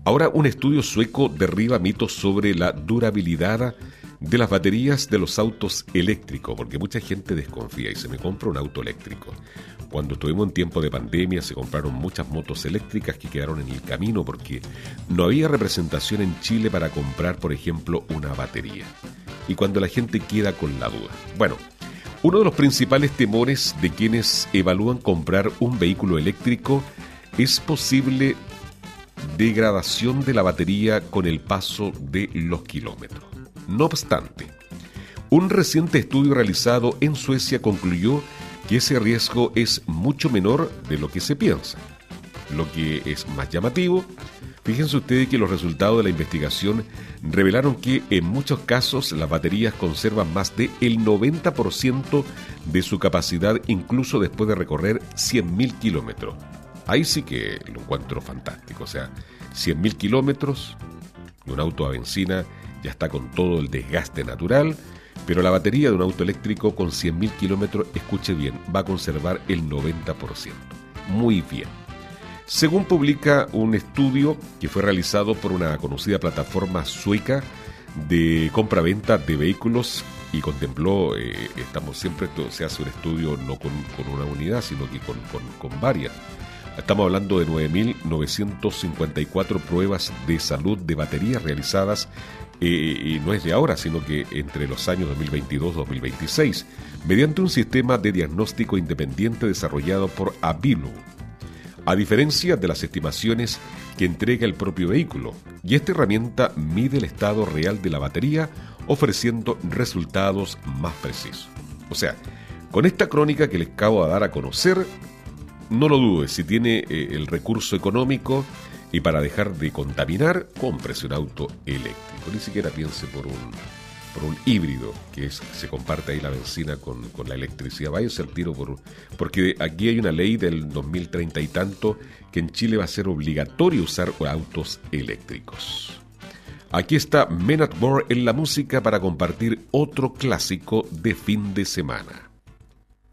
Ahora, un estudio sueco derriba mitos sobre la durabilidad de las baterías de los autos eléctricos, porque mucha gente desconfía y se me compra un auto eléctrico. Cuando estuvimos en tiempo de pandemia se compraron muchas motos eléctricas que quedaron en el camino porque no había representación en Chile para comprar, por ejemplo, una batería. Y cuando la gente queda con la duda. Bueno, uno de los principales temores de quienes evalúan comprar un vehículo eléctrico es posible degradación de la batería con el paso de los kilómetros. No obstante, un reciente estudio realizado en Suecia concluyó que ese riesgo es mucho menor de lo que se piensa. Lo que es más llamativo, fíjense ustedes que los resultados de la investigación revelaron que en muchos casos las baterías conservan más del 90% de su capacidad incluso después de recorrer 100.000 kilómetros. Ahí sí que lo encuentro fantástico, o sea, 100.000 kilómetros de un auto a benzina ya está con todo el desgaste natural, pero la batería de un auto eléctrico con 100.000 kilómetros, escuche bien, va a conservar el 90%. Muy bien. Según publica un estudio que fue realizado por una conocida plataforma sueca de compra-venta de vehículos y contempló, estamos siempre, se hace un estudio no con una unidad, sino que con varias. Estamos hablando de 9.954 pruebas de salud de baterías realizadas, y no es de ahora, sino que entre los años 2022-2026, mediante un sistema de diagnóstico independiente desarrollado por Abilu, a diferencia de las estimaciones que entrega el propio vehículo, y esta herramienta mide el estado real de la batería, ofreciendo resultados más precisos. O sea, con esta crónica que les acabo de dar a conocer, no lo dudes, si tiene el recurso económico y para dejar de contaminar, cómprese un auto eléctrico. Ni siquiera piense por un híbrido, que se comparte ahí la benzina con la electricidad. Váyase al tiro porque aquí hay una ley del 2030 y tanto que en Chile va a ser obligatorio usar autos eléctricos. Aquí está Men at Work en la música para compartir otro clásico de fin de semana.